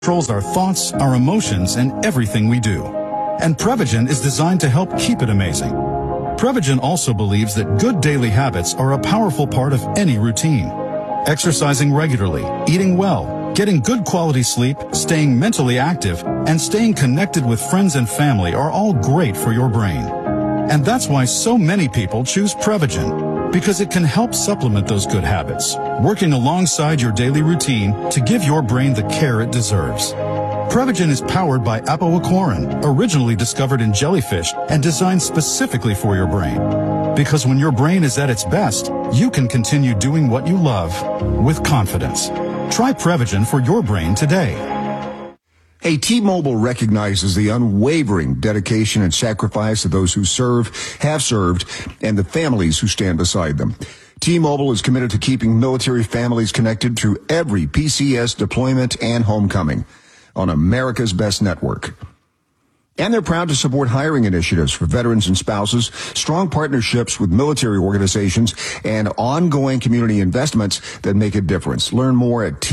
controls our thoughts, our emotions, and everything we do. And Prevagen is designed to help keep it amazing. Prevagen also believes that good daily habits are a powerful part of any routine. Exercising regularly, eating well, getting good quality sleep, staying mentally active, and staying connected with friends and family are all great for your brain. And that's why so many people choose Prevagen, because it can help supplement those good habits, working alongside your daily routine to give your brain the care it deserves. Prevagen is powered by apoaquarin, originally discovered in jellyfish and designed specifically for your brain. Because when your brain is at its best, you can continue doing what you love with confidence. Try Prevagen for your brain today. Hey, T-Mobile recognizes the unwavering dedication and sacrifice of those who serve, have served, and the families who stand beside them. T-Mobile is committed to keeping military families connected through every PCS deployment and homecoming on America's best network. And they're proud to support hiring initiatives for veterans and spouses, strong partnerships with military organizations, and ongoing community investments that make a difference. Learn more at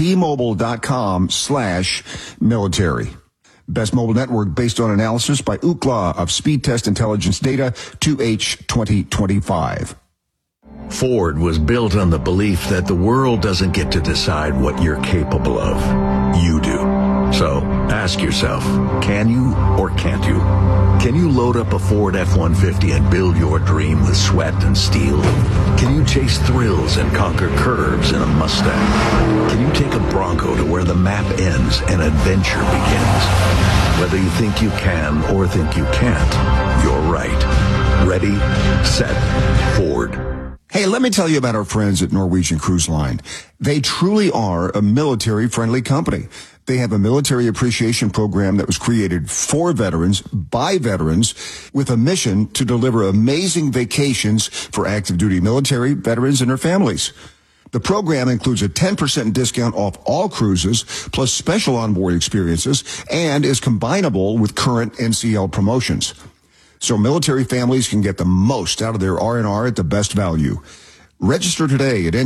T-Mobile.com/military. Best mobile network based on analysis by Ookla of Speed Test Intelligence Data 2H 2025. Ford was built on the belief that the world doesn't get to decide what you're capable of. You do. So, ask yourself, can you or can't you? Can you load up a Ford F-150 and build your dream with sweat and steel? Can you chase thrills and conquer curves in a Mustang? Can you take a Bronco to where the map ends and adventure begins? Whether you think you can or think you can't, you're right. Ready, set, Ford. Hey, let me tell you about our friends at Norwegian Cruise Line. They truly are a military-friendly company. They have a military appreciation program that was created for veterans, by veterans, with a mission to deliver amazing vacations for active duty military, veterans, and their families. The program includes a 10% discount off all cruises, plus special onboard experiences, and is combinable with current NCL promotions. So military families can get the most out of their R&R at the best value. Register today at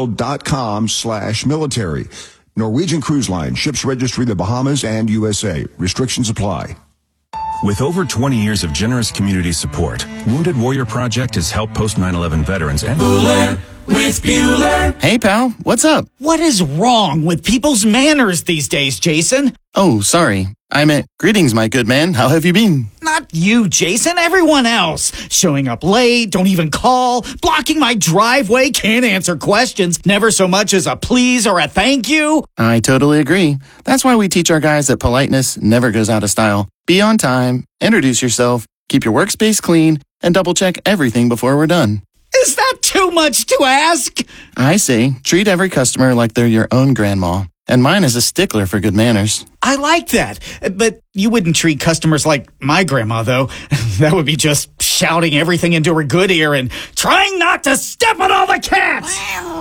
ncl.com/military. Norwegian Cruise Line, ships registry the Bahamas and USA. Restrictions apply. With over 20 years of generous community support, Wounded Warrior Project has helped post 9/11 veterans and Bueller with Bueller. Hey, pal, what's up? What is wrong with people's manners these days, Jason? Oh, sorry. I meant, greetings, my good man. How have you been? Not you, Jason. Everyone else. Showing up late, don't even call, blocking my driveway, can't answer questions, never so much as a please or a thank you. I totally agree. That's why we teach our guys that politeness never goes out of style. Be on time, introduce yourself, keep your workspace clean, and double-check everything before we're done. Is that too much to ask? I say, treat every customer like they're your own grandma. And mine is a stickler for good manners. I like that. But you wouldn't treat customers like my grandma, though. That would be just shouting everything into her good ear and trying not to step on all the cats.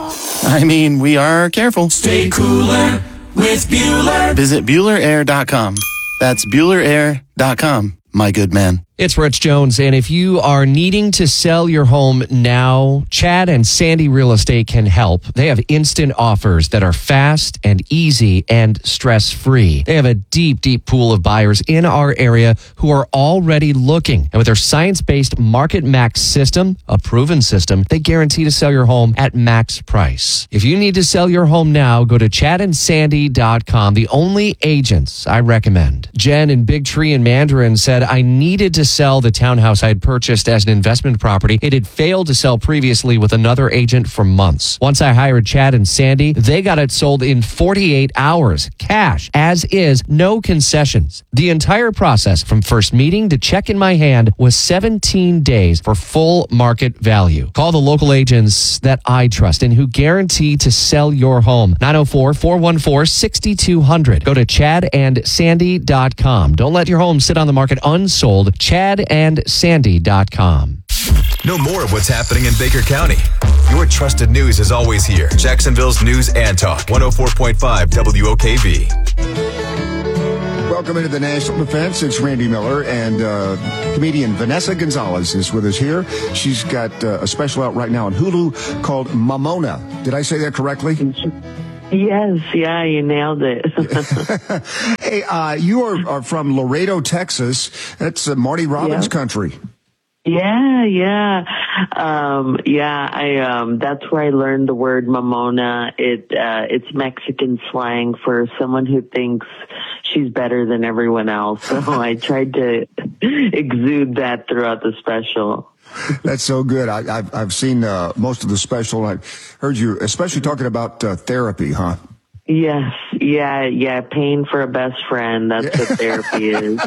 I mean, we are careful. Stay cooler with Bueller. Visit BuellerAir.com. That's BuellerAir.com, my good man. It's Rich Jones, and if you are needing to sell your home now, Chad and Sandy Real Estate can help. They have instant offers that are fast and easy and stress-free. They have a deep, deep pool of buyers in our area who are already looking. And with their science-based Market Max system, a proven system, they guarantee to sell your home at max price. If you need to sell your home now, go to chadandsandy.com, the only agents I recommend. Jen in Big Tree in Mandarin said, I needed to sell the townhouse I had purchased as an investment property. It had failed to sell previously with another agent for months. Once I hired Chad and Sandy, they got it sold in 48 hours. Cash, as is, no concessions. The entire process from first meeting to check in my hand was 17 days for full market value. Call the local agents that I trust and who guarantee to sell your home. 904-414-6200. Go to chadandsandy.com. Don't let your home sit on the market unsold. chadandsandy.com. Know more of what's happening in Baker County. Your trusted news is always here. Jacksonville's News and Talk, 104.5 WOKV. Welcome into the National Defense. It's Randy Miller, and comedian Vanessa Gonzalez is with us here. She's got a special out right now on Hulu called Mamona. Did I say that correctly? Yes, yeah, you nailed it. Hey, you are from Laredo, Texas. That's Marty Robbins country. Yeah. That's where I learned the word mamona. It's Mexican slang for someone who thinks she's better than everyone else. So I tried to exude that throughout the special. That's so good. I've seen most of the special. I heard you, especially talking about therapy, huh? Yes, yeah. Paying for a best friend. That's what therapy is.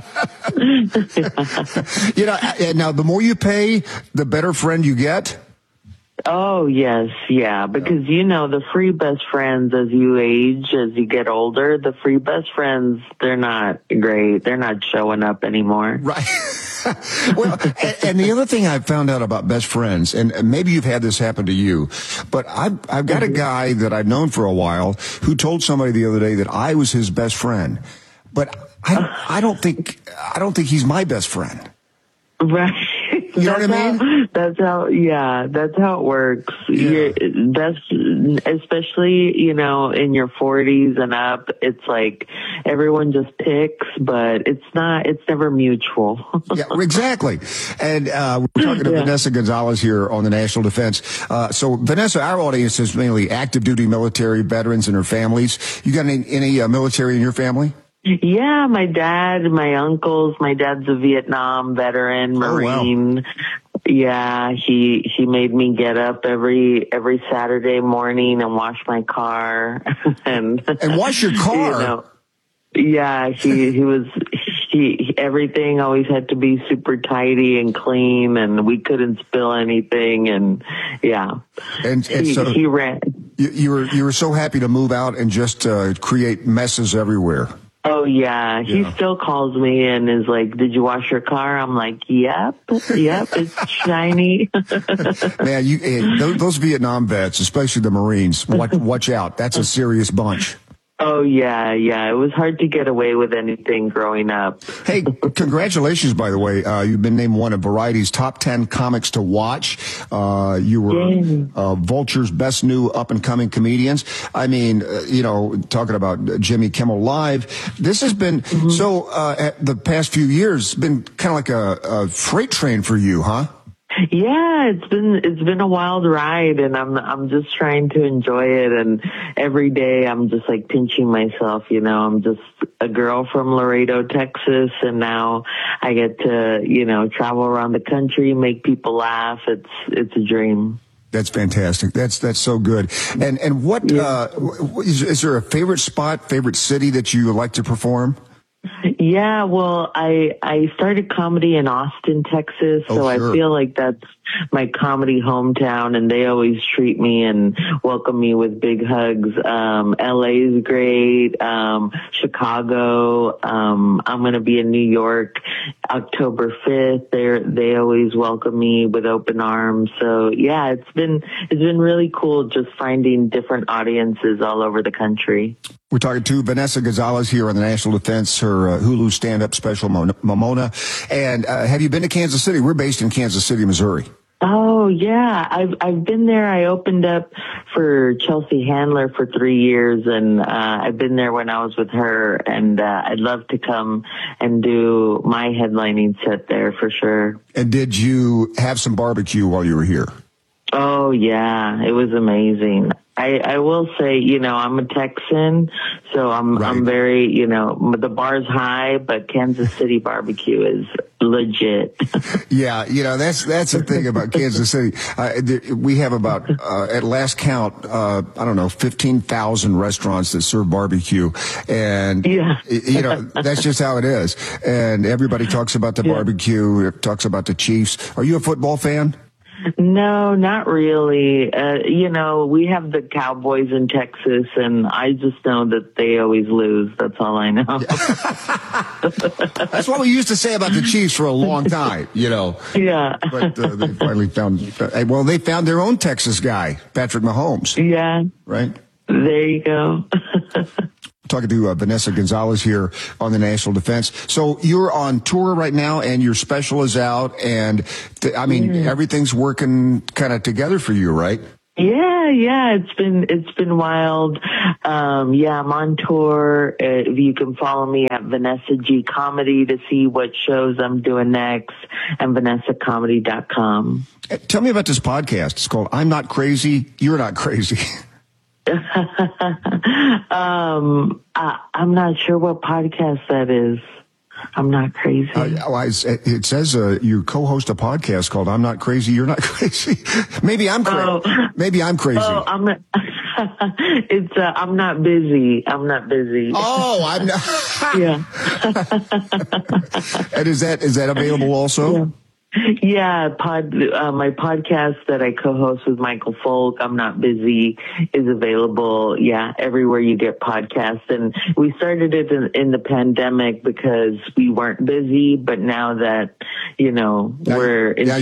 You know, now the more you pay, the better friend you get. Oh, yes, yeah, because, the free best friends, as you age, as you get older, the free best friends, they're not great. They're not showing up anymore. Right. Well, and the other thing I found out about best friends, and maybe you've had this happen to you, but I've got a guy that I've known for a while who told somebody the other day that I was his best friend, but I don't think he's my best friend. Right. You know what I mean? That's how it works. Yeah. Especially, in your 40s and up, it's like everyone just picks, but it's never mutual. Yeah, exactly. And we're talking to Vanessa Gonzalez here on the National Defense. So Vanessa, our audience is mainly active duty military veterans and their families. You got any military in your family? Yeah, my dad, my uncles. My dad's a Vietnam veteran, Marine. Oh, wow. Yeah, he made me get up every Saturday morning and wash my car and wash your car. Yeah, everything always had to be super tidy and clean, and we couldn't spill anything. And so he ran. You were so happy to move out and just create messes everywhere. Oh, yeah. He still calls me and is like, did you wash your car? I'm like, yep, it's shiny. Man, those Vietnam vets, especially the Marines, watch out. That's a serious bunch. Oh, yeah. It was hard to get away with anything growing up. Hey, congratulations, by the way. You've been named one of Variety's top 10 comics to watch. You were Vulture's best new up-and-coming comedians. I mean, talking about Jimmy Kimmel Live. This has been, the past few years, been kind of like a freight train for you, huh? Yeah, it's been a wild ride, and I'm just trying to enjoy it. And every day I'm just like pinching myself, I'm just a girl from Laredo, Texas, and now I get to, travel around the country, make people laugh. It's a dream. That's fantastic. That's so good. And what is there a favorite spot, favorite city that you like to perform? Yeah, well, I started comedy in Austin, Texas, so I feel like that's my comedy hometown, and they always treat me and welcome me with big hugs. LA is great. Chicago. I'm going to be in New York October 5th. They always welcome me with open arms. So yeah, it's been really cool just finding different audiences all over the country. We're talking to Vanessa Gonzalez here on the National Defense, her Hulu stand-up special, Mamona. And have you been to Kansas City? We're based in Kansas City, Missouri. Oh, yeah. I've been there. I opened up for Chelsea Handler for 3 years, and I've been there when I was with her, and I'd love to come and do my headlining set there for sure. And did you have some barbecue while you were here? Oh, yeah. It was amazing. I will say, I'm a Texan, so I'm very, the bar's high, but Kansas City barbecue is legit. Yeah, that's the thing about Kansas City. We have about, at last count, 15,000 restaurants that serve barbecue. And, that's just how it is. And everybody talks about the barbecue, talks about the Chiefs. Are you a football fan? No, not really. We have the Cowboys in Texas, and I just know that they always lose. That's all I know. That's what we used to say about the Chiefs for a long time, Yeah. But they finally found their own Texas guy, Patrick Mahomes. Yeah. Right? There you go. Talking to Vanessa Gonzalez here on the National Defense. So you're on tour right now, and your special is out, and everything's working kind of together for you, right? Yeah, it's been wild. I'm on tour. You can follow me at Vanessa G Comedy to see what shows I'm doing next, and VanessaComedy.com. Tell me about this podcast. It's called I'm Not Crazy, You're Not Crazy. I'm not sure what podcast that is. I'm Not Crazy. It says you co-host a podcast called I'm Not Crazy, You're Not Crazy. Maybe I'm crazy. Maybe I'm crazy. Oh, I'm not. It's I'm not busy. I'm not busy. Oh, I'm not. Yeah. And is that available also? Yeah, my podcast that I co-host with Michael Folk, I'm Not Busy, is available, everywhere you get podcasts. And we started it in the pandemic because we weren't busy, but now that, we're in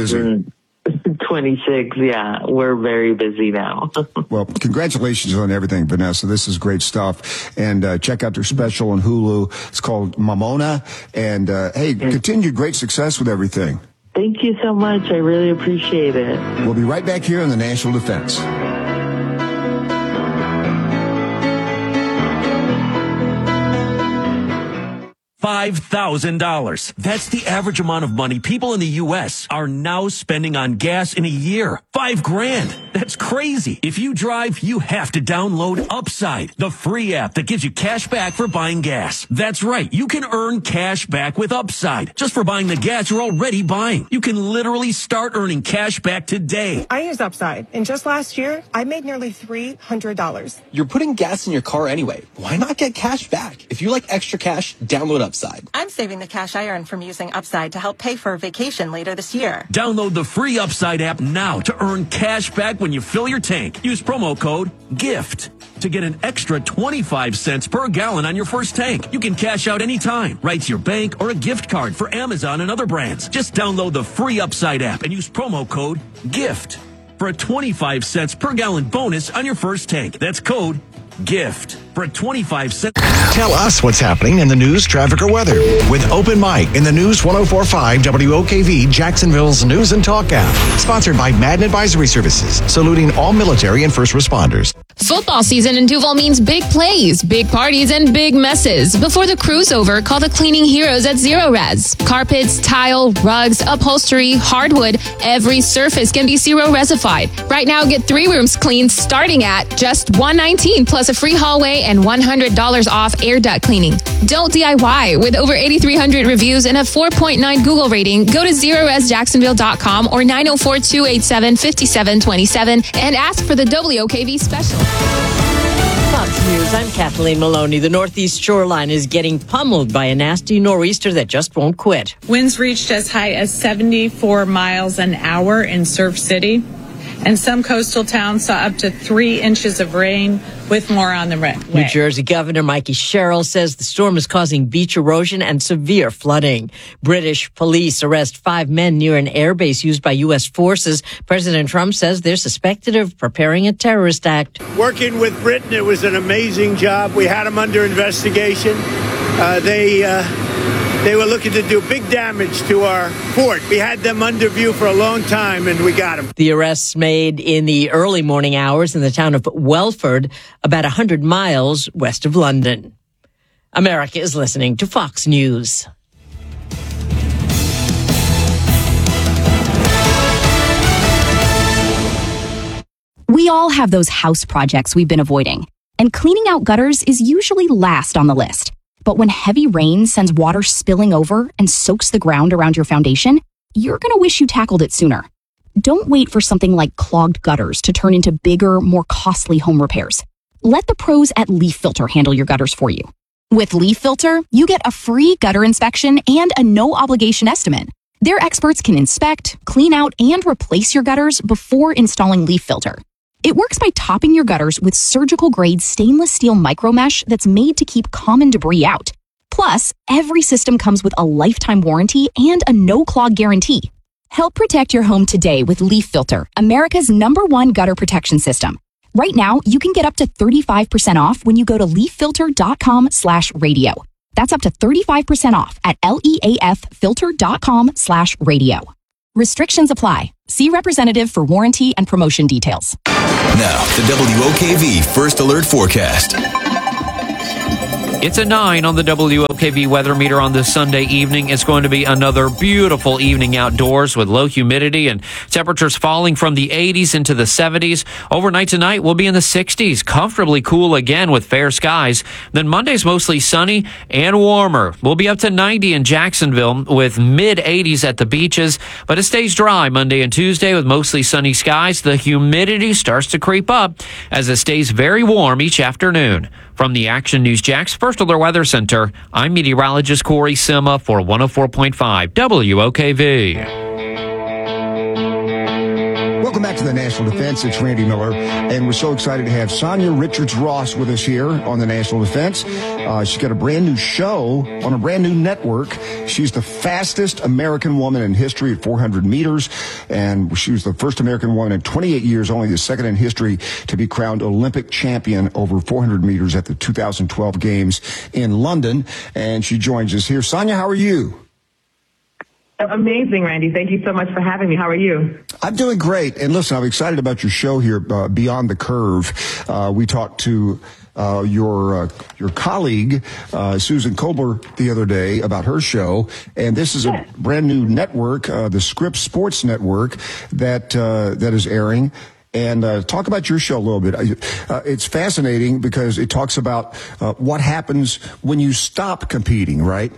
2026, we're very busy now. Well, congratulations on everything, Vanessa. This is great stuff. And check out their special on Hulu. It's called Mamona. And continued great success with everything. Thank you so much. I really appreciate it. We'll be right back here on the National Defense. $5,000. That's the average amount of money people in the U.S. are now spending on gas in a year. $5,000. That's crazy. If you drive, you have to download Upside, the free app that gives you cash back for buying gas. That's right. You can earn cash back with Upside just for buying the gas you're already buying. You can literally start earning cash back today. I use Upside, and just last year, I made nearly $300. You're putting gas in your car anyway. Why not get cash back? If you like extra cash, download Upside. I'm saving the cash I earn from using Upside to help pay for a vacation later this year. Download the free Upside app now to earn cash back when you fill your tank. Use promo code GIFT to get an extra 25 cents per gallon on your first tank. You can cash out anytime, right to your bank or a gift card for Amazon and other brands. Just download the free Upside app and use promo code GIFT for a 25 cents per gallon bonus on your first tank. That's code GIFT for a 25 cent. Tell us what's happening in the news, traffic, or weather with Open Mic in the News 104.5 WOKV, Jacksonville's News and Talk app. Sponsored by Madden Advisory Services, saluting all military and first responders. Football season in Duval means big plays, big parties, and big messes. Before the crew's over, call the cleaning heroes at Zero Res. Carpets, tile, rugs, upholstery, hardwood, every surface can be Zero Resified. Right now, get 3 rooms cleaned starting at just $119 plus a free hallway and $100 off air duct cleaning. Don't DIY. With over 8,300 reviews and a 4.9 Google rating, go to ZeroResJacksonville.com or 904-287-5727 and ask for the WOKV special. Fox News, I'm Kathleen Maloney. The northeast shoreline is getting pummeled by a nasty nor'easter that just won't quit. Winds reached as high as 74 miles an hour in Surf City, and some coastal towns saw up to 3 inches of rain, with more on the way. New Jersey Governor Mikey Sherrill says the storm is causing beach erosion and severe flooding. British police arrest 5 men near an airbase used by U.S. forces. President Trump says they're suspected of preparing a terrorist act. Working with Britain, it was an amazing job. We had them under investigation. They were looking to do big damage to our fort. We had them under view for a long time, and we got them. The arrests made in the early morning hours in the town of Welford, about 100 miles west of London. America is listening to Fox News. We all have those house projects we've been avoiding, and cleaning out gutters is usually last on the list. But when heavy rain sends water spilling over and soaks the ground around your foundation, you're going to wish you tackled it sooner. Don't wait for something like clogged gutters to turn into bigger, more costly home repairs. Let the pros at Leaf Filter handle your gutters for you. With Leaf Filter, you get a free gutter inspection and a no-obligation estimate. Their experts can inspect, clean out, and replace your gutters before installing Leaf Filter. It works by topping your gutters with surgical-grade stainless steel micromesh that's made to keep common debris out. Plus, every system comes with a lifetime warranty and a no-clog guarantee. Help protect your home today with Leaf Filter, America's #1 gutter protection system. Right now, you can get up to 35% off when you go to leaffilter.com/radio. That's up to 35% off at leaffilter.com/radio. Restrictions apply. See representative for warranty and promotion details. Now, the WOKV First Alert Forecast. It's a 9 on the WOKV weather meter on this Sunday evening. It's going to be another beautiful evening outdoors with low humidity and temperatures falling from the 80s into the 70s. Overnight tonight, we'll be in the 60s, comfortably cool again with fair skies. Then Monday's mostly sunny and warmer. We'll be up to 90 in Jacksonville with mid-80s at the beaches, but it stays dry Monday and Tuesday with mostly sunny skies. The humidity starts to creep up as it stays very warm each afternoon. From the Action News Jax First Alert Weather Center, I'm meteorologist Corey Sima for 104.5 WOKV. Welcome back to the National Defense. It's Randy Miller, and we're so excited to have Sonia Richards-Ross with us here on the National Defense. She's got a brand new show on a brand new network. She's the fastest American woman in history at 400 meters, and she was the first American woman in 28 years, only the second in history to be crowned Olympic champion over 400 meters at the 2012 Games in London. And she joins us here. Sonia, how are you? Amazing, Randy. Thank you so much for having me. How are you? I'm doing great. And listen, I'm excited about your show here, Beyond the Curve. We talked to your colleague, Susan Kobler, the other day about her show. And this is a brand new network, the Scripps Sports Network, that is airing. And talk about your show a little bit. It's fascinating because it talks about what happens when you stop competing, right?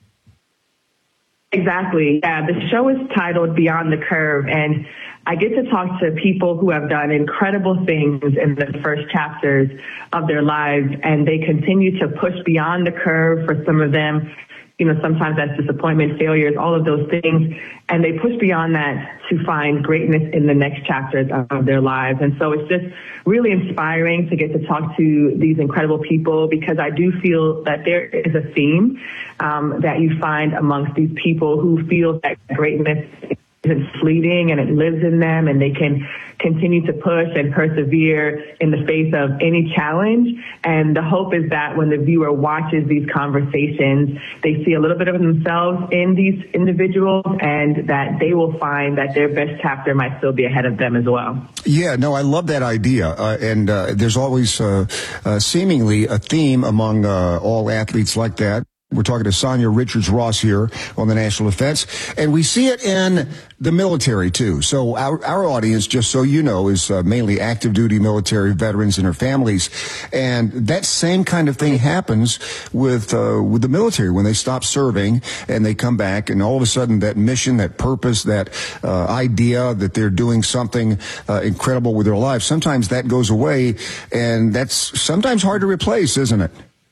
Exactly. Yeah, the show is titled Beyond the Curve, and I get to talk to people who have done incredible things in the first chapters of their lives, and they continue to push beyond the curve. For some of them, you know, sometimes that's disappointment, failures, all of those things, and they push beyond that to find greatness in the next chapters of their lives. And so it's just really inspiring to get to talk to these incredible people, because I do feel that there is a theme that you find amongst these people who feel that greatness isn't fleeting and it lives in them, and they can continue to push and persevere in the face of any challenge. And the hope is that when the viewer watches these conversations, they see a little bit of themselves in these individuals, and that they will find that their best chapter might still be ahead of them as well. Yeah, no, I love that idea. And there's always seemingly a theme among all athletes like that. We're talking to Sonia Richards-Ross here on the National Defense, and we see it in the military too. So our audience, just so you know, is mainly active duty military veterans and their families, and that same kind of thing happens with the military when they stop serving and they come back, and all of a sudden that mission, that purpose, that idea that they're doing something incredible with their lives, sometimes that goes away, and that's sometimes hard to replace, isn't it?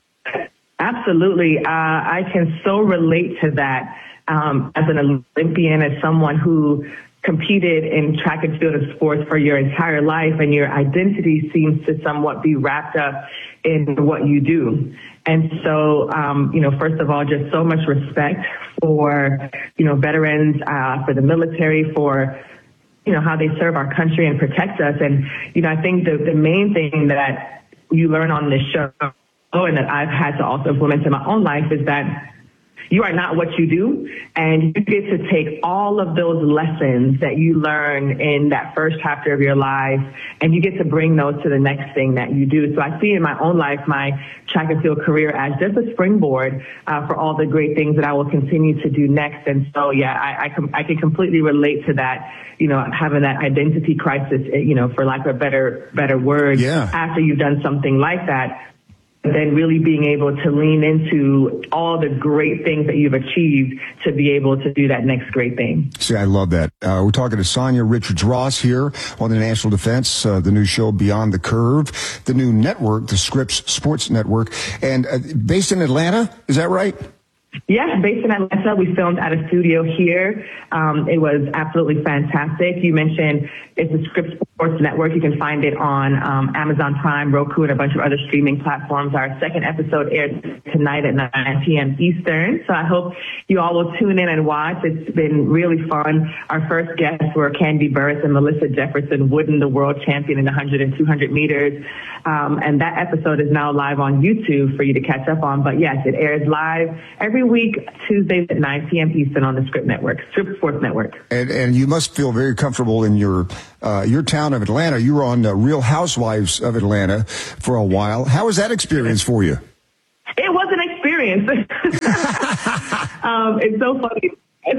Absolutely. I can so relate to that as an Olympian, as someone who competed in track and field and sports for your entire life, and your identity seems to somewhat be wrapped up in what you do. And so, first of all, just so much respect for, veterans, for the military, for how they serve our country and protect us. And, I think the main thing that you learn on this show, and that I've had to also implement in my own life, is that you are not what you do, and you get to take all of those lessons that you learn in that first chapter of your life, and you get to bring those to the next thing that you do. So I see in my own life my track and field career as just a springboard for all the great things that I will continue to do next. And so, yeah, I can completely relate to that, having that identity crisis, for lack of a better word, after you've done something like that. Then really being able to lean into all the great things that you've achieved to be able to do that next great thing. See, I love that. We're talking to Sonia Richards-Ross here on the National Defense, the new show Beyond the Curve, the new network, the Scripps Sports Network, and based in Atlanta, is that right? Yes, based in Atlanta. We filmed at a studio here. It was absolutely fantastic. You mentioned it's the Scripps Sports Network. You can find it on Amazon Prime, Roku, and a bunch of other streaming platforms. Our second episode aired tonight at 9 p.m. Eastern. So I hope you all will tune in and watch. It's been really fun. Our first guests were Candy Burris and Melissa Jefferson Wooden, the world champion in 100 and 200 meters. And that episode is now live on YouTube for you to catch up on. But yes, it airs live every every week, Tuesdays at 9 p.m. Eastern on the Scripps Sports Network. And you must feel very comfortable in your town of Atlanta. You were on Real Housewives of Atlanta for a while. How was that experience for you? It was an experience. It's so funny.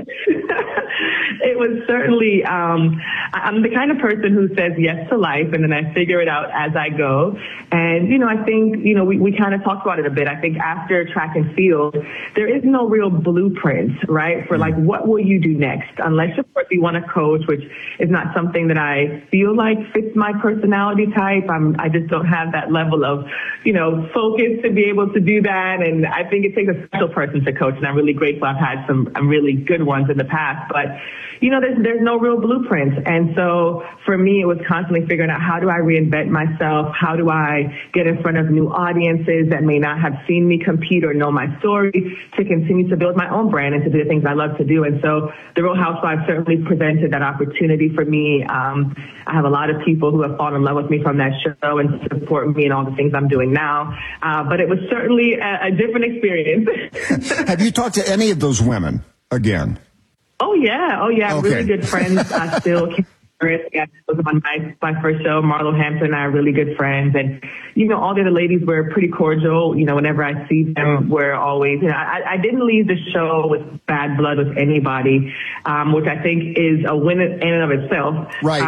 It was certainly, I'm the kind of person who says yes to life, and then I figure it out as I go. And, I think, we kind of talked about it a bit. I think after track and field, there is no real blueprint, right, for like, what will you do next? Unless, of course, you want to coach, which is not something that I feel like fits my personality type. I just don't have that level of, focus to be able to do that. And I think it takes a special person to coach, and I'm really grateful. I've had some really good ones in the past, but there's no real blueprint. And so for me, it was constantly figuring out, how do I reinvent myself? How do I get in front of new audiences that may not have seen me compete or know my story, to continue to build my own brand and to do the things I love to do? And so the Real Housewives certainly presented that opportunity for me. I have a lot of people who have fallen in love with me from that show and support me in all the things I'm doing now. But it was certainly a different experience. Have you talked to any of those women again? Oh yeah. Okay. Really good friends. Still, yeah, was on my first show. Marlo Hampton and I are really good friends, and all the other ladies were pretty cordial. Whenever I see them, we're always. I didn't leave the show with bad blood with anybody, which I think is a win in and of itself. Right.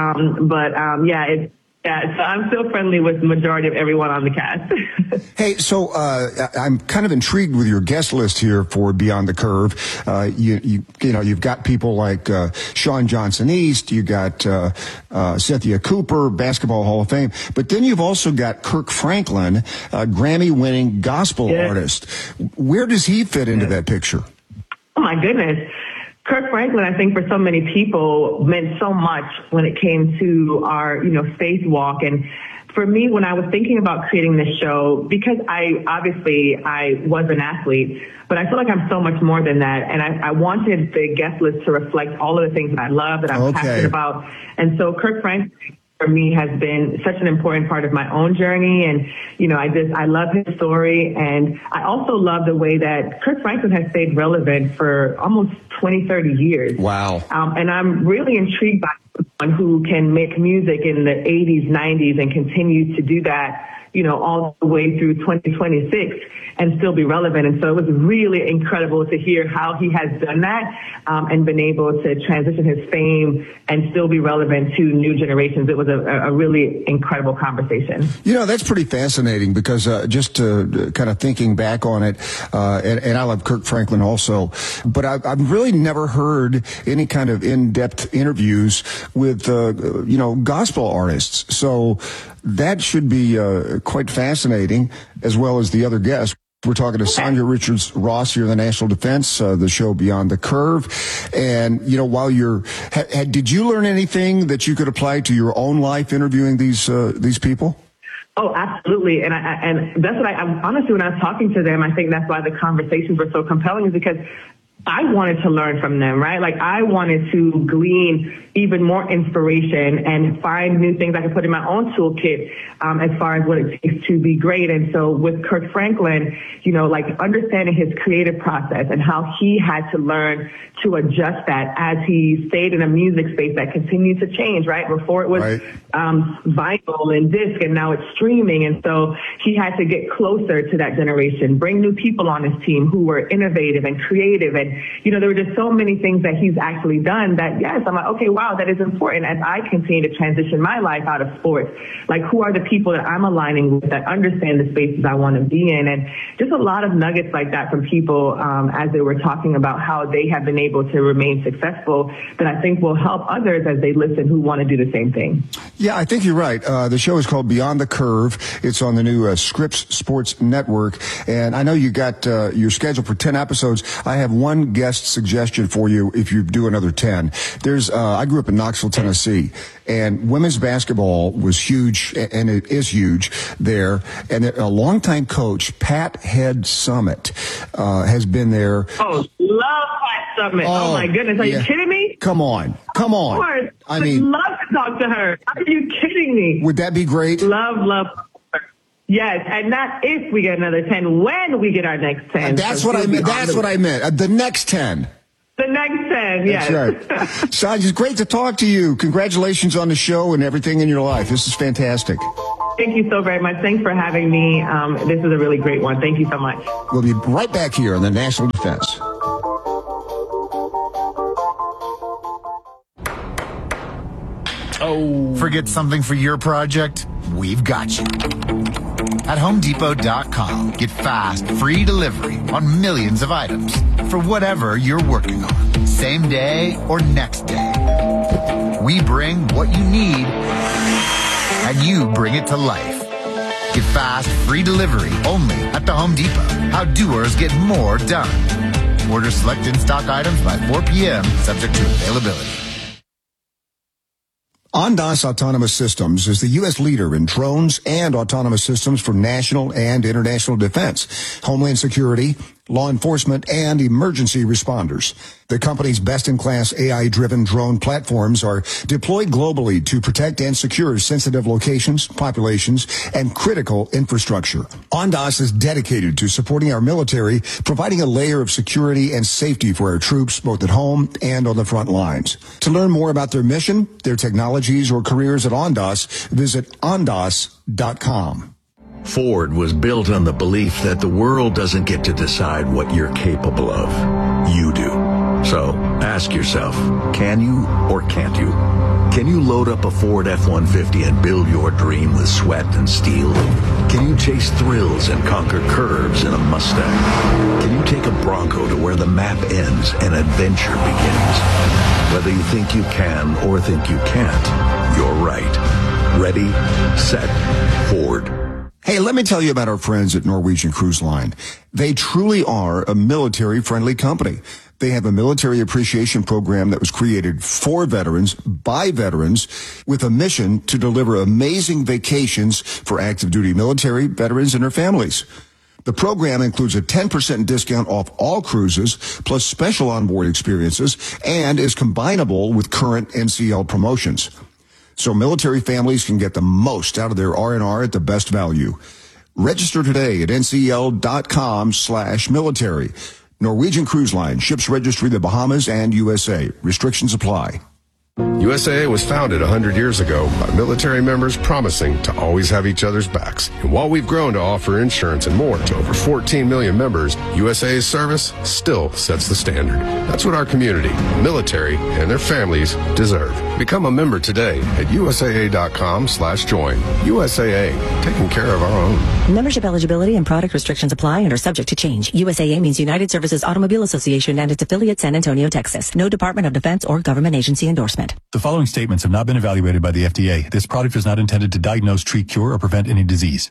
Yeah, so I'm still friendly with the majority of everyone on the cast. Hey, so I'm kind of intrigued with your guest list here for Beyond the Curve. You've got people like Sean Johnson East, you got Cynthia Cooper, Basketball Hall of Fame, but then you've also got Kirk Franklin, Grammy-winning gospel artist. Where does he fit into that picture? Oh my goodness. Kirk Franklin, I think for so many people, meant so much when it came to our, faith walk. And for me, when I was thinking about creating this show, because I was an athlete, but I feel like I'm so much more than that. And I wanted the guest list to reflect all of the things that I love, that I'm passionate about. And so Kirk Franklin, for me, has been such an important part of my own journey. And, I love his story. And I also love the way that Kirk Franklin has stayed relevant for almost 20, 30 years. Wow. And I'm really intrigued by someone who can make music in the 80s, 90s and continue to do that, all the way through 2026 and still be relevant. And so it was really incredible to hear how he has done that and been able to transition his fame and still be relevant to new generations. It was a really incredible conversation. That's pretty fascinating because just kind of thinking back on it, and I love Kirk Franklin also, but I've really never heard any kind of in-depth interviews with, gospel artists. So that should be quite fascinating, as well as the other guests. We're talking to Sonia Richards Ross here in the National Defense, the show Beyond the Curve. And, while did you learn anything that you could apply to your own life interviewing these people? Oh, absolutely. And that's what honestly, when I was talking to them, I think that's why the conversations were so compelling, is because I wanted to learn from them, right? Like, I wanted to glean even more inspiration and find new things I could put in my own toolkit as far as what it takes to be great. And so with Kirk Franklin, understanding his creative process and how he had to learn to adjust that as he stayed in a music space that continued to change, right? Before it was vinyl and disc, and now it's streaming. And so he had to get closer to that generation, bring new people on his team who were innovative and creative. And, there were just so many things that he's actually done that, yes, I'm like, okay, wow, that is important as I continue to transition my life out of sports. Like, who are the people that I'm aligning with that understand the spaces I want to be in? And just a lot of nuggets like that from people as they were talking about how they have been able to remain successful that I think will help others as they listen who want to do the same thing. Yeah, I think you're right. The show is called Beyond the Curve. It's on the new Scripps Sports Network. And I know you got your schedule for 10 episodes. I have one guest suggestion for you if you do another 10. I grew up in Knoxville, Tennessee, and women's basketball was huge, and it is huge there. And a longtime coach, Pat Head Summit, has been there. Oh, love Pat Summit. Oh my goodness. Are you kidding me? Come on. Of course. I mean, love to talk to her. Are you kidding me? Would that be great? Love. Yes, and not if we get another 10, when we get our next 10. That's what I meant. That's what I meant. The next 10. The next 10, yes. That's right. Sanj, it's great to talk to you. Congratulations on the show and everything in your life. This is fantastic. Thank you so very much. Thanks for having me. This is a really great one. Thank you so much. We'll be right back here on the National Defense. Oh. Forget something for your project? We've got you. At HomeDepot.com, get fast, free delivery on millions of items for whatever you're working on, same day or next day. We bring what you need, and you bring it to life. Get fast, free delivery only at the Home Depot. How doers get more done. Order select in-stock items by 4 p.m., subject to availability. Ondas Autonomous Systems is the U.S. leader in drones and autonomous systems for national and international defense, homeland security, law enforcement, and emergency responders. The company's best-in-class AI-driven drone platforms are deployed globally to protect and secure sensitive locations, populations, and critical infrastructure. Ondas is dedicated to supporting our military, providing a layer of security and safety for our troops, both at home and on the front lines. To learn more about their mission, their technologies, or careers at Ondas, visit ondas.com. Ford was built on the belief that the world doesn't get to decide what you're capable of. You do. So ask yourself, can you or can't you? Can you load up a Ford F-150 and build your dream with sweat and steel? Can you chase thrills and conquer curves in a Mustang? Can you take a Bronco to where the map ends and adventure begins? Whether you think you can or think you can't, you're right. Ready, set, Ford. Hey, let me tell you about our friends at Norwegian Cruise Line. They truly are a military-friendly company. They have a military appreciation program that was created for veterans, by veterans, with a mission to deliver amazing vacations for active duty military, veterans, and their families. The program includes a 10% discount off all cruises, plus special onboard experiences, and is combinable with current NCL promotions. So military families can get the most out of their R&R at the best value. Register today at ncl.com/military. Norwegian Cruise Line, ships registry the Bahamas and USA. Restrictions apply. USAA was founded 100 years ago by military members promising to always have each other's backs. And while we've grown to offer insurance and more to over 14 million members, USAA's service still sets the standard. That's what our community, military, and their families deserve. Become a member today at USAA.com/join. USAA, taking care of our own. Membership eligibility and product restrictions apply and are subject to change. USAA means United Services Automobile Association and its affiliate San Antonio, Texas. No Department of Defense or government agency endorsement. The following statements have not been evaluated by the FDA. This product is not intended to diagnose, treat, cure, or prevent any disease.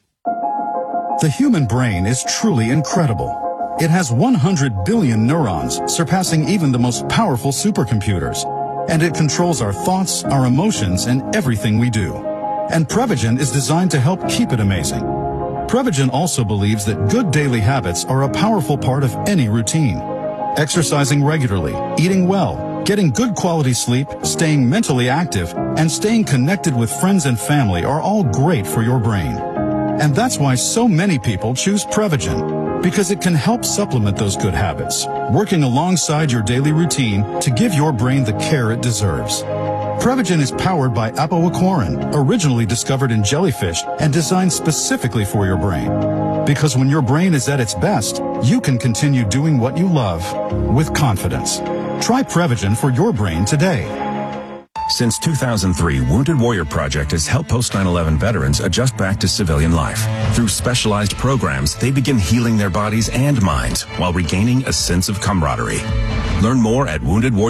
The human brain is truly incredible. It has 100 billion neurons, surpassing even the most powerful supercomputers. And it controls our thoughts, our emotions, and everything we do. And Prevagen is designed to help keep it amazing. Prevagen also believes that good daily habits are a powerful part of any routine. Exercising regularly, eating well, getting good quality sleep, staying mentally active, and staying connected with friends and family are all great for your brain. And that's why so many people choose Prevagen, because it can help supplement those good habits, working alongside your daily routine to give your brain the care it deserves. Prevagen is powered by apoaquarin, originally discovered in jellyfish and designed specifically for your brain. Because when your brain is at its best, you can continue doing what you love with confidence. Try Prevagen for your brain today. Since 2003, Wounded Warrior Project has helped post 9/11 veterans adjust back to civilian life. Through specialized programs, they begin healing their bodies and minds while regaining a sense of camaraderie. Learn more at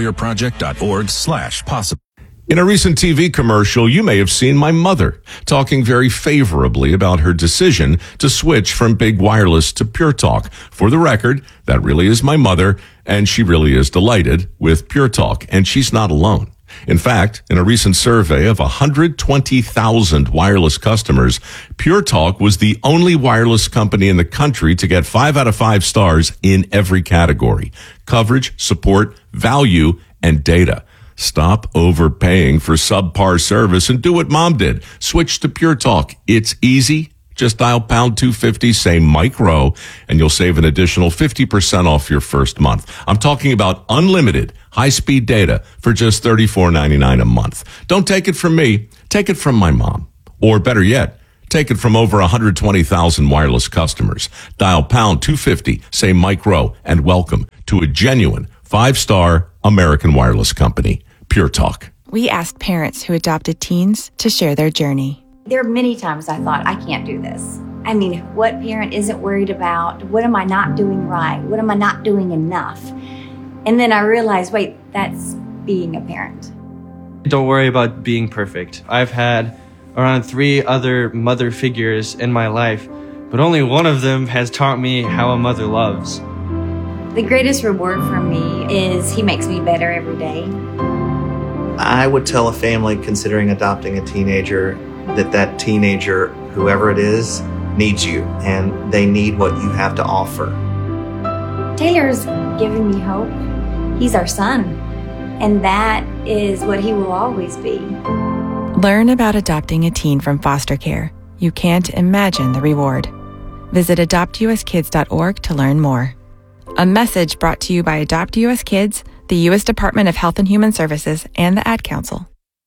woundedwarriorproject.org/possible. In a recent TV commercial, you may have seen my mother talking very favorably about her decision to switch from big wireless to Pure Talk. For the record, that really is my mother, and she really is delighted with Pure Talk, and she's not alone. In fact, in a recent survey of 120,000 wireless customers, Pure Talk was the only wireless company in the country to get 5 out of 5 stars in every category: coverage, support, value, and data. Stop overpaying for subpar service and do what Mom did. Switch to Pure Talk. It's easy, Just dial pound 250, say Mike Rowe, and you'll save an additional 50% off your first month. I'm talking about unlimited high-speed data for just $34.99 a month. Don't take it from me. Take it from my mom. Or better yet, take it from over 120,000 wireless customers. Dial pound 250, say Mike Rowe, and welcome to a genuine 5-star American wireless company. Pure Talk. We asked parents who adopted teens to share their journey. There are many times I thought, I can't do this. I mean, what parent isn't worried about? What am I not doing right? What am I not doing enough? And then I realized, wait, that's being a parent. Don't worry about being perfect. I've had around 3 other mother figures in my life, but only one of them has taught me how a mother loves. The greatest reward for me is he makes me better every day. I would tell a family considering adopting a teenager that teenager, whoever it is, needs you, and they need what you have to offer. Taylor's giving me hope. He's our son, and that is what he will always be. Learn about adopting a teen from foster care. You can't imagine the reward. Visit adoptuskids.org to learn more. A message brought to you by Adopt US Kids, the U.S. Department of Health and Human Services, and the Ad Council.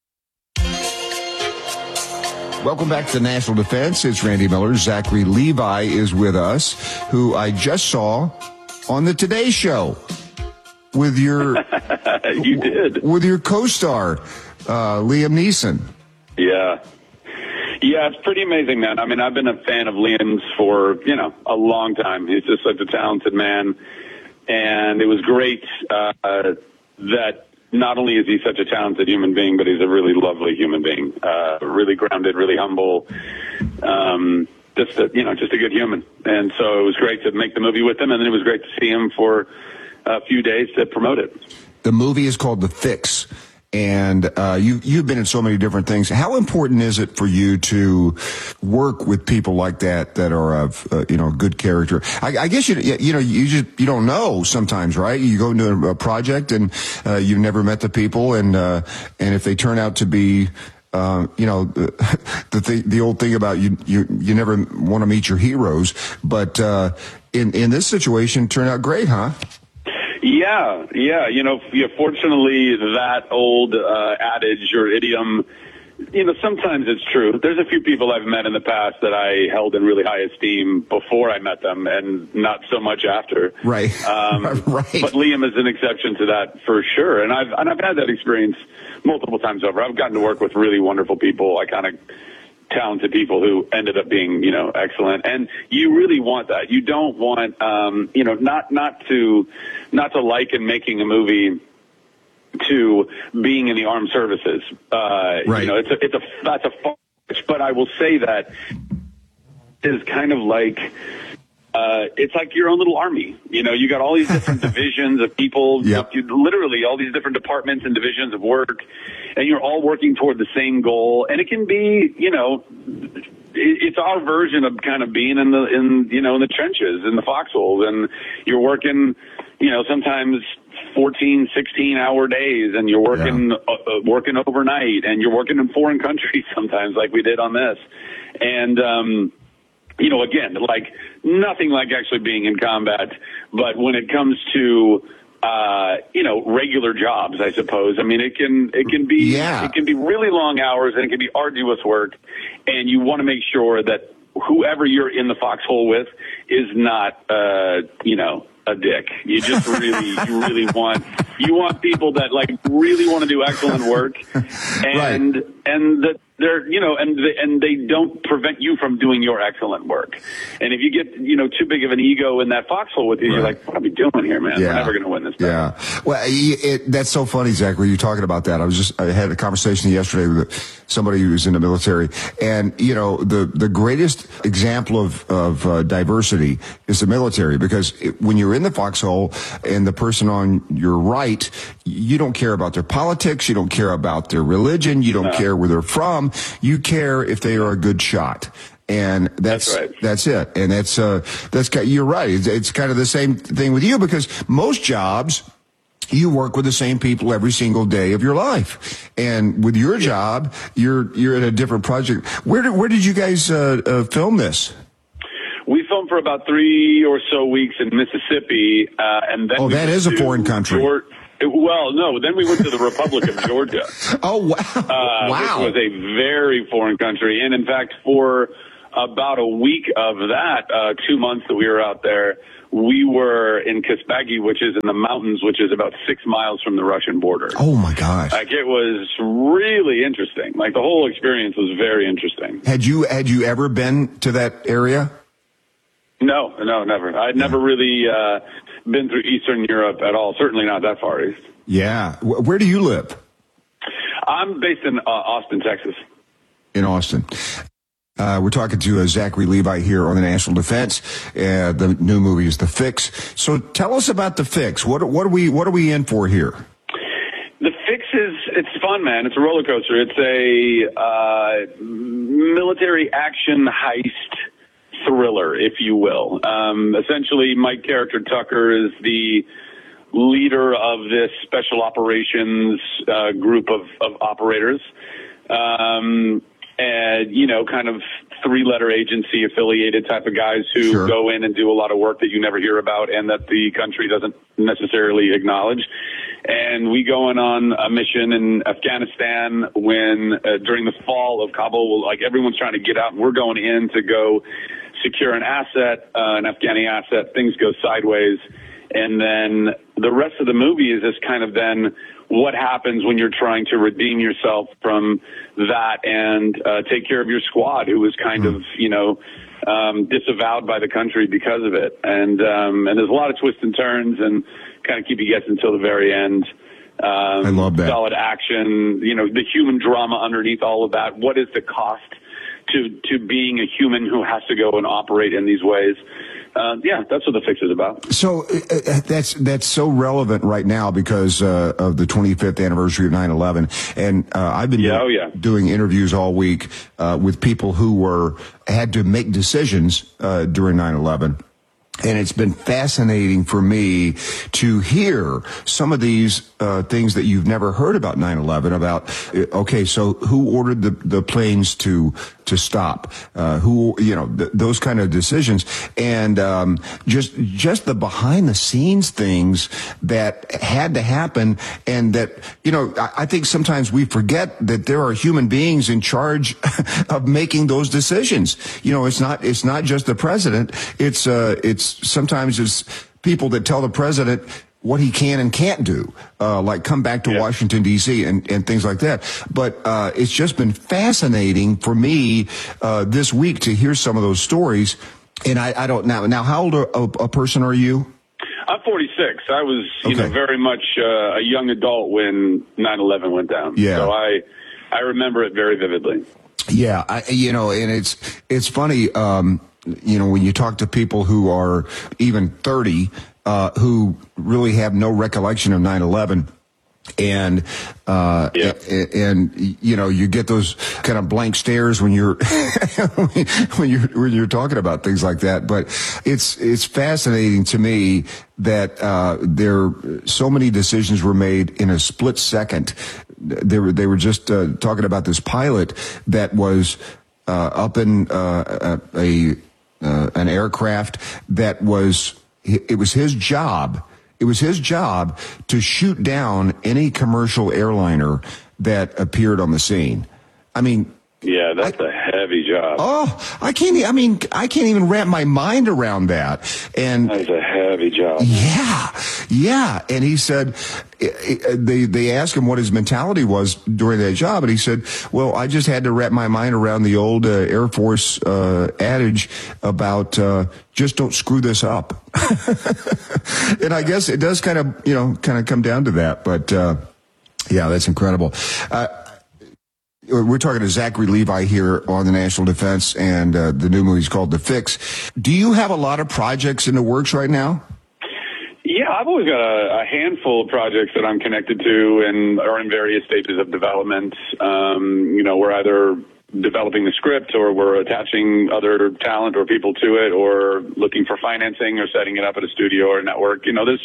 Welcome back to National Defense. It's Randy Miller. Zachary Levi is with us, who I just saw on the Today Show with your you did with your co-star Liam Neeson. Yeah, it's pretty amazing, man. I mean, I've been a fan of Liam's for a long time. He's just such a talented man, and it was great that. Not only is he such a talented human being, but he's a really lovely human being, really grounded, really humble, just a good human. And so it was great to make the movie with him, and then it was great to see him for a few days to promote it. The movie is called The Fix, and you've been in so many different things. How important is it for you to work with people like that are of good character? I guess you don't know sometimes, right? You go into a project and you've never met the people, and if they turn out to be the old thing about you never want to meet your heroes, but in this situation, turned out great, huh? Yeah. Fortunately, that old adage or idiom, sometimes it's true. There's a few people I've met in the past that I held in really high esteem before I met them, and not so much after. Right. Right. But Liam is an exception to that for sure, and I've had that experience multiple times over. I've gotten to work with really wonderful people, talented people who ended up being, excellent. And you really want that. You don't want, not to liken making a movie to being in the armed services. Right. That's a far, but I will say that is kind of like, it's like your own little army. You got all these different divisions of people, yep. Literally all these different departments and divisions of work, and you're all working toward the same goal. And it can be, it's our version of kind of being in the trenches, in the foxholes, and you're working, sometimes 14, 16-hour days, and you're working working overnight, and you're working in foreign countries sometimes, like we did on this. And again, like nothing like actually being in combat, but when it comes to regular jobs, I suppose. I mean, it can be really long hours, and it can be arduous work, and you want to make sure that whoever you're in the foxhole with is not a dick. You just really want people that really want to do excellent work, and that they're and they don't prevent you from doing your excellent work. And if you get too big of an ego in that foxhole with you, you're like, what are we doing here, man? We're never going to win this. Yeah. Well, that's so funny, Zach, when you're talking about that. I had a conversation yesterday with somebody who was in the military, and the greatest example of diversity is the military, because when you're in the foxhole and the person on your right, you don't care about their politics, you don't care about their religion, you don't care where they're from, you care if they are a good shot. And that's it. And that's you're right. It's kind of the same thing with you, because most jobs, you work with the same people every single day of your life. And with your job, you're at a different project. Where did you guys film this? We filmed for about 3 or so weeks in Mississippi, and then that is a foreign country. Well, no, then we went to the Republic of Georgia. Oh, wow. Which was a very foreign country. And in fact, for about a week of that, 2 months that we were out there, we were in Kaspagi, which is in the mountains, which is about 6 miles from the Russian border. Oh, my gosh. Like, it was really interesting. Like, the whole experience was very interesting. Had you ever been to that area? No, never. I'd never really been through Eastern Europe at all. Certainly not that far east. Yeah. Where do you live? I'm based in Austin, Texas. In Austin. We're talking to Zachary Levi here on the National Defense. The new movie is The Fix. So tell us about The Fix. What are we in for here? The Fix it's fun, man. It's a roller coaster. It's a military action heist thriller, if you will. Essentially, my character Tucker is the leader of this special operations group of operators. And, you know, kind of 3-letter agency affiliated type of guys who go in and do a lot of work that you never hear about and that the country doesn't necessarily acknowledge. And we go in on a mission in Afghanistan when, during the fall of Kabul, like everyone's trying to get out and we're going in to go secure an asset, an Afghani asset. Things go sideways. And then the rest of the movie is just kind of then what happens when you're trying to redeem yourself from that and take care of your squad, who was kind of, you know, disavowed by the country because of it. And there's a lot of twists and turns and kind of keep you guessing until the very end. I love that. Solid action, you know, the human drama underneath all of that. What is the cost to being a human who has to go and operate in these ways? Yeah, that's what The Fix is about. So that's so relevant right now because of the 25th anniversary of 9/11, and I've been doing interviews all week with people who had to make decisions during 9/11. And it's been fascinating for me to hear some of these things that you've never heard about 9/11, about, okay, so who ordered the planes to stop? Who, you know, those kind of decisions. And just the behind the scenes things that had to happen, and that, you know, I think sometimes we forget that there are human beings in charge of making those decisions. You know, it's not just the president. It's sometimes it's people that tell the president what he can and can't do, like come back to Washington, D.C. and things like that. But it's just been fascinating for me this week to hear some of those stories. And I don't know. Now, how old a person are you? I'm 46. I was, you know, very much a young adult when 9/11 went down. Yeah. So I remember it very vividly. Yeah, you know, and it's funny, you know, when you talk to people who are even 30, who really have no recollection of 9/11. And you know, you get those kind of blank stares when you're when you're talking about things like that. But it's fascinating to me that there so many decisions were made in a split second. They were just talking about this pilot that was up in an aircraft that was his job. It was his job to shoot down any commercial airliner that appeared on the scene. I mean, yeah, that's a heavy job. Oh, I can't even wrap my mind around that. And that's a heavy job. Yeah. And he said, they asked him what his mentality was during that job, and he said, well, I just had to wrap my mind around the old Air Force adage about just don't screw this up. And I guess it does kind of come down to that. But yeah, that's incredible. We're talking to Zachary Levi here on the National Defense, and the new movie is called The Fix. Do you have a lot of projects in the works right now? Yeah, I've always got a handful of projects that I'm connected to and are in various stages of development. You know, we're either developing the script or we're attaching other talent or people to it or looking for financing or setting it up at a studio or a network. You know, there's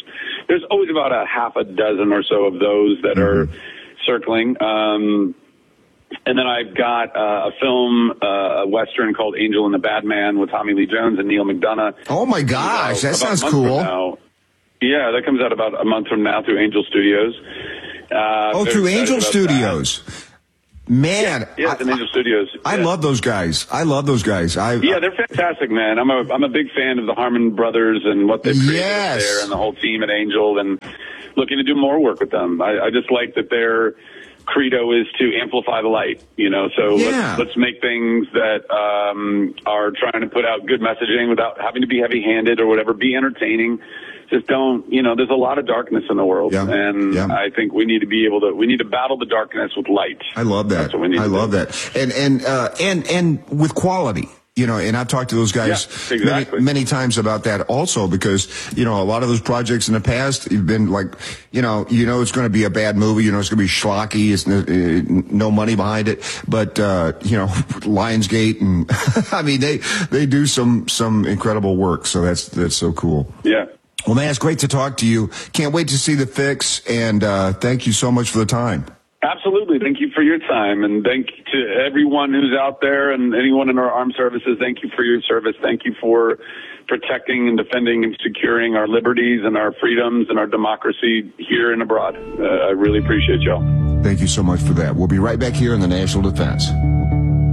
there's always about a half a dozen or so of those that are circling. And then I've got a film, a Western called Angel and the Bad Man with Tommy Lee Jones and Neil McDonough. Oh, my gosh. That sounds cool. Yeah, that comes out about a month from now through Angel Studios. Through Angel Studios. Man. Yeah, it's in Angel Studios. I love those guys. Yeah, they're fantastic, man. I'm a big fan of the Harmon brothers and what they've created there and the whole team at Angel, and looking to do more work with them. I just like that their credo is to amplify the light, so let's make things that are trying to put out good messaging without having to be heavy-handed or whatever, be entertaining. Just don't, there's a lot of darkness in the world, and I think we need to battle the darkness with light. I love that. That's what we need to do. That. And with quality. And I've talked to those guys many times about that also, because, a lot of those projects in the past have been like, it's going to be a bad movie, it's going to be schlocky, it's no money behind it. But, Lionsgate and I mean, they do some incredible work. So that's so cool. Yeah. Well, man, it's great to talk to you. Can't wait to see The Fix. And, thank you so much for the time. Absolutely. Thank you for your time, and thank you to everyone who's out there and anyone in our armed services. Thank you for your service. Thank you for protecting and defending and securing our liberties and our freedoms and our democracy here and abroad. I really appreciate y'all. Thank you so much for that. We'll be right back here in the National Defense.